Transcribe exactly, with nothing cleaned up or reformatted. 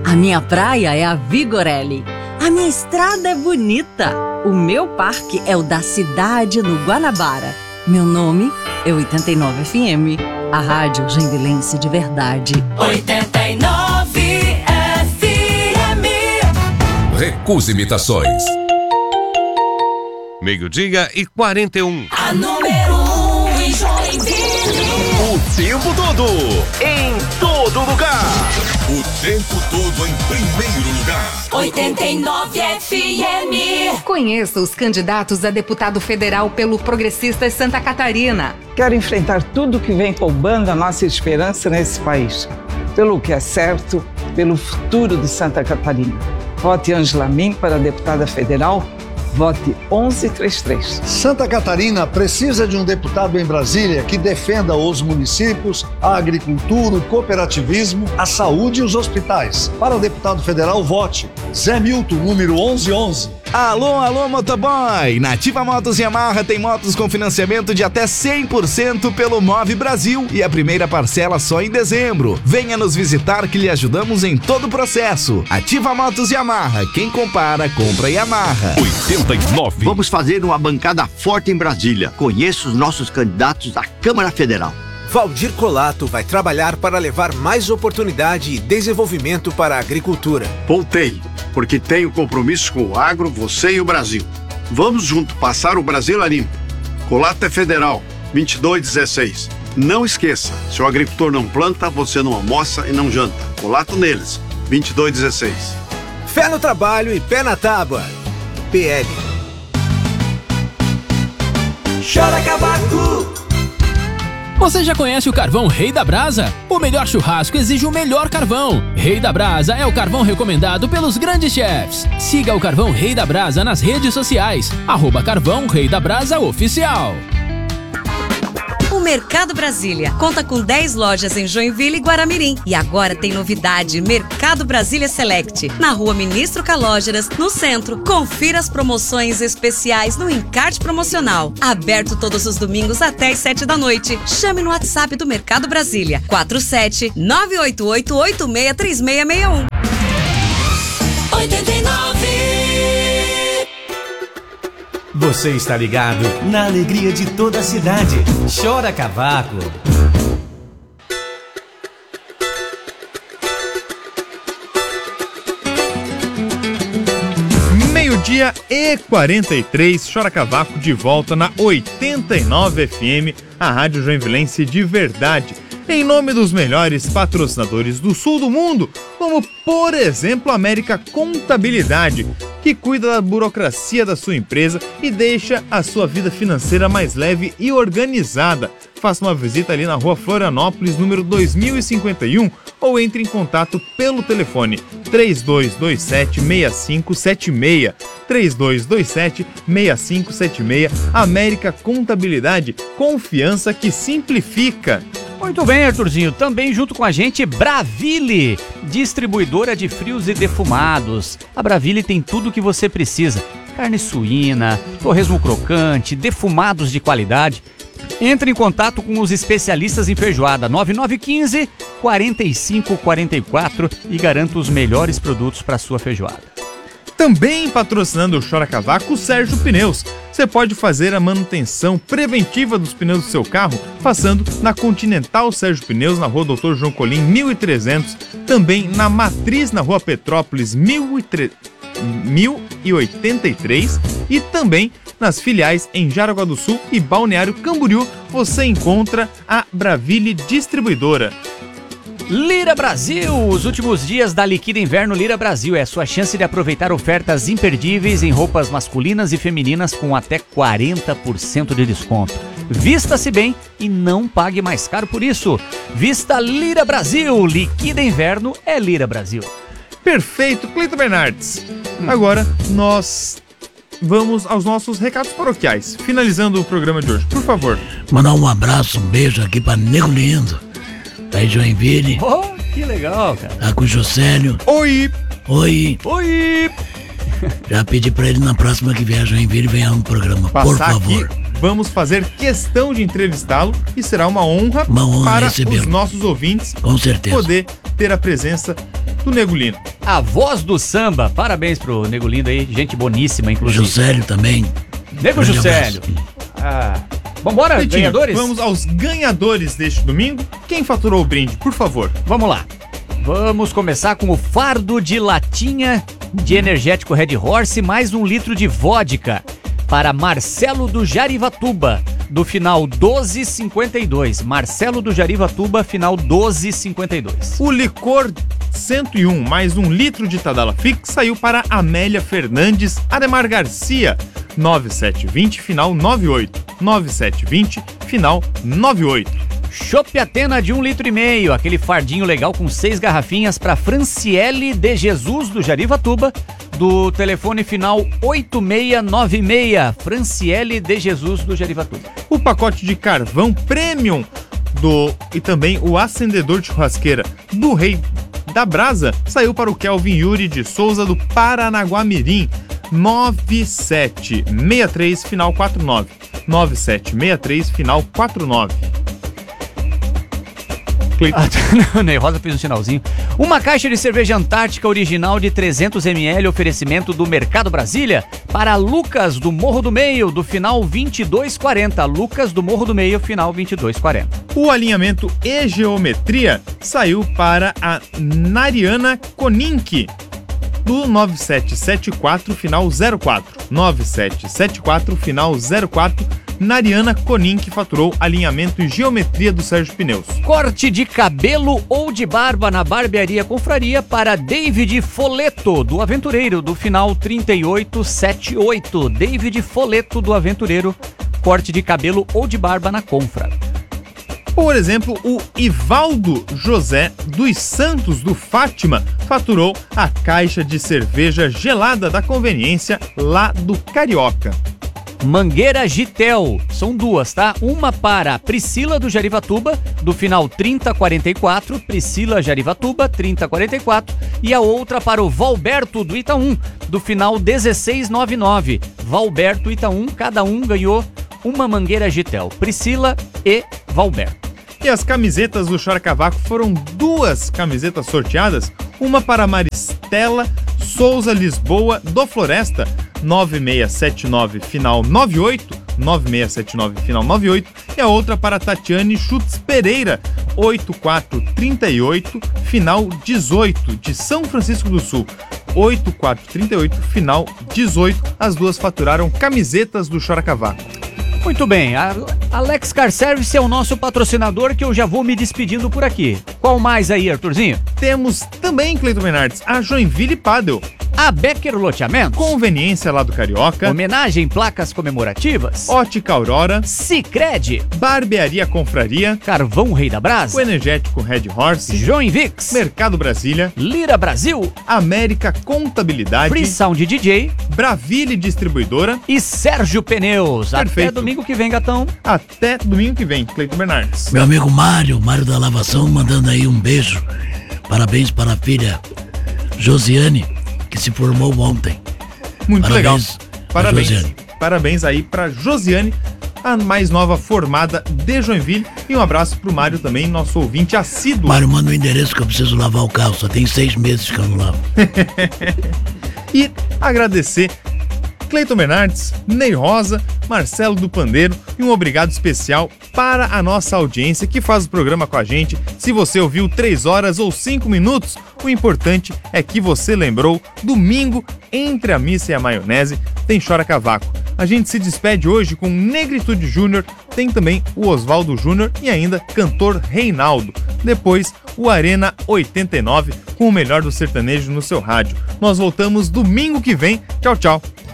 A minha praia é a Vigorelli. A minha estrada é bonita. O meu parque é o da cidade no Guanabara. Meu nome é oitenta e nove F M, a rádio joinvilense de verdade. oitenta e nove F M. Recusa imitações. Meio-dia e quarenta e um. A número um em Joinville. O tempo todo, em todo lugar. O tempo todo em primeiro lugar. oitenta e nove F M. Conheça os candidatos a deputado federal pelo Progressistas Santa Catarina. Quero enfrentar tudo que vem roubando a nossa esperança nesse país. Pelo que é certo, pelo futuro de Santa Catarina. Vote Ângela Min para deputada federal. Vote onze trinta e três. Santa Catarina precisa de um deputado em Brasília que defenda os municípios, a agricultura, o cooperativismo, a saúde e os hospitais. Para o deputado federal, vote Zé Milton, número onze onze. Alô, alô, motoboy! Na Ativa Motos e Yamaha tem motos com financiamento de até cem por cento pelo Move Brasil e a primeira parcela só em dezembro. Venha nos visitar que lhe ajudamos em todo o processo. Ativa Motos e Yamaha, quem compara, compra Yamaha. oitenta e nove. Vamos fazer uma bancada forte em Brasília. Conheça os nossos candidatos à Câmara Federal. Valdir Colato vai trabalhar para levar mais oportunidade e desenvolvimento para a agricultura. Voltei, porque tenho compromisso com o agro, você e o Brasil. Vamos junto passar o Brasil a limpo. Colato é federal, vinte e dois dezesseis. Não esqueça, se o agricultor não planta, você não almoça e não janta. Colato neles, vinte e dois dezesseis. Fé no trabalho e pé na tábua. P L. Chora cavaco. Você já conhece o carvão Rei da Brasa? O melhor churrasco exige o melhor carvão. Rei da Brasa é o carvão recomendado pelos grandes chefs. Siga o Carvão Rei da Brasa nas redes sociais. Arroba Carvão Rei da Brasa Oficial. O Mercado Brasília conta com dez lojas em Joinville e Guaramirim. E agora tem novidade, Mercado Brasília Select, na rua Ministro Calógeras, no centro. Confira as promoções especiais no encarte promocional. Aberto todos os domingos até as sete da noite. Chame no WhatsApp do Mercado Brasília, quatro sete nove oito oito oito seis três seis seis um. oitenta e nove. Você está ligado na alegria de toda a cidade. Chora cavaco. Meio-dia e quarenta e três, Chora Cavaco de volta na oitenta e nove F M, a rádio joinvilense de verdade. Em nome dos melhores patrocinadores do sul do mundo, como por exemplo a América Contabilidade, que cuida da burocracia da sua empresa e deixa a sua vida financeira mais leve e organizada. Faça uma visita ali na rua Florianópolis, número dois mil e cinquenta e um, ou entre em contato pelo telefone três dois dois sete, seis cinco sete seis. três dois dois sete, seis cinco sete seis. América Contabilidade, confiança que simplifica. Muito bem, Arthurzinho. Também junto com a gente, Braville, distribuidora de frios e defumados. A Braville tem tudo o que você precisa. Carne suína, torresmo crocante, defumados de qualidade. Entre em contato com os especialistas em feijoada nove nove um cinco, quatro cinco quatro quatro e garanta os melhores produtos para sua feijoada. Também patrocinando o Chora Cavaco, Sérgio Pneus. Você pode fazer a manutenção preventiva dos pneus do seu carro passando na Continental Sérgio Pneus, na rua doutor João Colim, mil e trezentos. Também na Matriz, na rua Petrópolis, mil e oitenta e três. E também nas filiais em Jaraguá do Sul e Balneário Camboriú, você encontra a Braville Distribuidora. Lira Brasil, os últimos dias da Liquida Inverno Lira Brasil é a sua chance de aproveitar ofertas imperdíveis em roupas masculinas e femininas com até quarenta por cento de desconto. Vista-se bem e não pague mais caro por isso. Vista Lira Brasil, Liquida Inverno é Lira Brasil. Perfeito, Cleiton Bernardes. Hum. Agora nós vamos aos nossos recados paroquiais, finalizando o programa de hoje, por favor. Mandar um abraço, um beijo aqui para Nego Lindo, tá em Joinville. Oh, que legal, cara. Tá com o Josélio. Oi. Oi. Oi. Já pedi pra ele na próxima que vier a Joinville venha um programa, Passar por favor. Aqui, vamos fazer questão de entrevistá-lo e será uma honra, uma honra para recebê-lo. Os nossos ouvintes com certeza poder ter a presença do Nego Lindo. a voz do samba. Parabéns pro Nego Lindo aí, gente boníssima, inclusive. Juscelio também. Nego Juscelio. Ah, vambora, Cleitinho, ganhadores? Vamos aos ganhadores deste domingo. Quem faturou o brinde, por favor? Vamos lá. Vamos começar com o fardo de latinha de energético Red Horse, mais um litro de vodka. Para Marcelo do Jarivatuba, do final doze cinquenta e dois. Marcelo do Jarivatuba, final doze cinquenta e dois. O licor cento e um, mais um litro de Tadala Fix, saiu para Amélia Fernandes Ademar Garcia, nove sete vinte, final nove oito. nove sete vinte, final nove oito. Chopp Atena de um litro e meio, aquele fardinho legal com seis garrafinhas para Franciele de Jesus do Jarivatuba, do telefone final oito seis nove seis, Franciele de Jesus do Jarivatuba. O pacote de carvão premium do e também o acendedor de churrasqueira do Rei da Brasa saiu para o Kelvin Yuri de Souza do Paranaguamirim, nove sete seis três, final quatro nove. nove sete seis três, final quatro nove. Ah, Ney Rosa fez um sinalzinho. Uma caixa de cerveja Antártica original de trezentos mililitros, oferecimento do Mercado Brasília, para Lucas do Morro do Meio, do final vinte e dois quarenta. Lucas do Morro do Meio, final vinte e dois quarenta. O alinhamento e geometria saiu para a Nariana Konink, do nove sete sete quatro, final zero quatro. nove sete sete quatro, final zero quatro. Nariana Konink faturou alinhamento e geometria do Sérgio Pneus. Corte de cabelo ou de barba na barbearia Confraria para David Foleto, do Aventureiro, do final trinta e oito setenta e oito. David Foleto, do Aventureiro, corte de cabelo ou de barba na Confra. Por exemplo, o Ivaldo José dos Santos do Fátima faturou a caixa de cerveja gelada da conveniência lá do Carioca. Mangueira Gitel, são duas, tá? Uma para Priscila do Jarivatuba, do final trinta quarenta e quatro, Priscila Jarivatuba, trinta quarenta e quatro, e a outra para o Valberto do Itaú, do final dezesseis noventa e nove. Valberto Itaú, cada um ganhou uma mangueira Gitel, Priscila e Valberto. E as camisetas do Chora Cavaco foram duas camisetas sorteadas, uma para Maristela Souza Lisboa do Floresta, nove seis sete nove, final nove oito, nove seis sete nove, final nove oito, e a outra para Tatiane Schutz Pereira, oito quatro três oito, final dezoito, de São Francisco do Sul, oito quatro três oito, final dezoito, as duas faturaram camisetas do Chora Cavaco. Muito bem, a Alex Car Service é o nosso patrocinador, que eu já vou me despedindo por aqui. Qual mais aí, Arthurzinho? Temos também, Cleiton Bernardes, a Joinville Paddle. A Becker Loteamentos. Conveniência lá do Carioca. Homenagem, placas comemorativas. Ótica Aurora. Sicredi. Barbearia Confraria. Carvão Rei da Brasa. O energético Red Horse. Joinvix. Mercado Brasília. Lira Brasil. América Contabilidade. Free Sound D J. Braville Distribuidora. E Sérgio Pneus. Perfeito. Até domingo que vem, gatão. Até domingo que vem, Cleiton Bernardes. Meu amigo Mário, Mário da Lavação, mandando aí um beijo. Parabéns para a filha Josiane, que se formou ontem. Muito Parabéns, legal. Parabéns. Josiane. Parabéns aí para Josiane, a mais nova formada de Joinville. E um abraço pro Mário também, nosso ouvinte assíduo. Mário, manda o endereço que eu preciso lavar o carro. Só tem seis meses que eu não lavo. E agradecer Cleiton Bernardes, Ney Rosa, Marcelo do Pandeiro e um obrigado especial para a nossa audiência que faz o programa com a gente. Se você ouviu três horas ou cinco minutos, o importante é que você lembrou, domingo, entre a missa e a maionese, tem Chora Cavaco. A gente se despede hoje com Negritude Júnior, tem também o Oswaldo Júnior e ainda cantor Reinaldo. Depois, o Arena oitenta e nove com o melhor do sertanejo no seu rádio. Nós voltamos domingo que vem. Tchau, tchau.